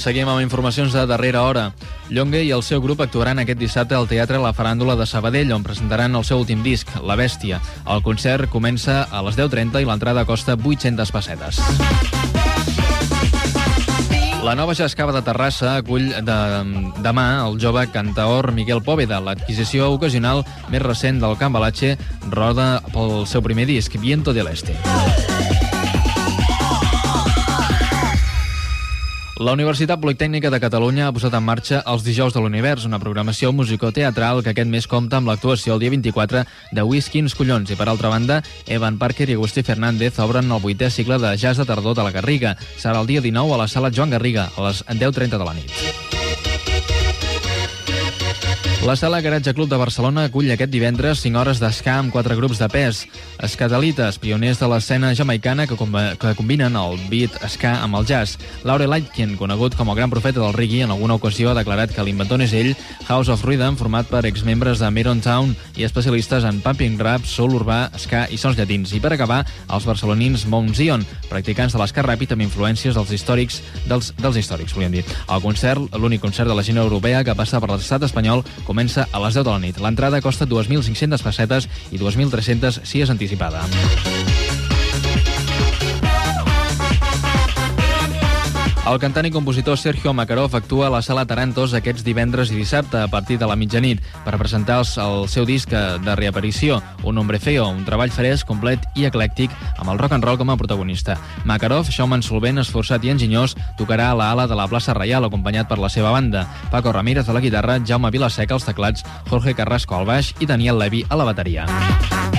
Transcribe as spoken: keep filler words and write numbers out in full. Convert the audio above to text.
Seguim amb informacions de darrera hora. Llongue i el seu grup actuaran aquest dissabte al Teatre La Faràndula de Sabadell, on presentaran el seu últim disc, La Bèstia. El concert comença a les deu trenta i l'entrada costa vuit-centes pessetes. La Nova Jazz Cava de Terrassa acull de, demà el jove cantaor Miguel Póveda. L'adquisició ocasional més recent del Cambalache roda pel seu primer disc, Viento del Este. La Universitat Politècnica de Catalunya ha posat en marxa els Dijous de l'Univers, una programació musicoteatral que aquest mes compta amb l'actuació el dia vint-i-quatre de Quins Collons. I per altra banda, Evan Parker i Agustí Fernández obren el vuitè cicle de jazz de tardor de la Garriga. Serà el dia dinou a la sala Joan Garriga, a les deu trenta de la nit. La Sala Garatge Club de Barcelona acull aquest divendres cinc hores d'esca amb quatre grups de pes. Escatalites, pioners de l'escena jamaicana que, que combinen el beat ska amb el jazz. Laurel Aitken, conegut com el gran profeta del reggae, en alguna ocasió ha declarat que l'inventor és ell. House of Rhythm, format per exmembres de Meron Town i especialistes en pumping rap, soul urbà, ska i sons llatins. I per acabar, els barcelonins Mount Zion, practicants de l'esca ràpid amb influències dels històrics, dels, dels històrics, volíem dir. El concert, l'únic concert de la gent europea que passa per l'estat espanyol, comença a les deu de la nit. L'entrada costa dues mil cinc-centes pessetes i dues mil tres-centes si és anticipada. El cantant i compositor Sergio Makarov actua a la Sala Tarantos aquests divendres i dissabte a partir de la mitjanit per presentar el seu disc de reaparició, Un hombre feo, un treball fresc, complet i eclèctic amb el rock and roll com a protagonista. Makarov, showman solvent, esforçat i enginyós, tocarà a la ala de la plaça Reial acompanyat per la seva banda. Paco Ramírez a la guitarra, Jaume Vilaseca als teclats, Jorge Carrasco al baix i Daniel Levy a la bateria.